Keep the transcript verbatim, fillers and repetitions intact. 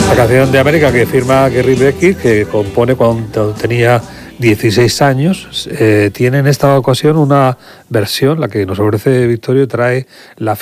La canción de América que firma Gary Becker, que compone cuando tenía dieciséis años, eh, tiene en esta ocasión una versión, la que nos ofrece Victorio, trae la